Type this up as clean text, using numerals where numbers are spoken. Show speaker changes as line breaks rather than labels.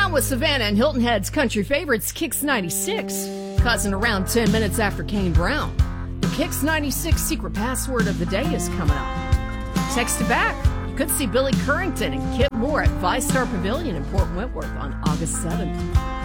on with Savannah and Hilton Head's country favorites, Kix 96, causing around 10 minutes after Kane Brown. The Kix 96 secret password of the day is coming up. Text it back. You could see Billy Currington and Kip Moore at Vice Star Pavilion in Port Wentworth on August 7th.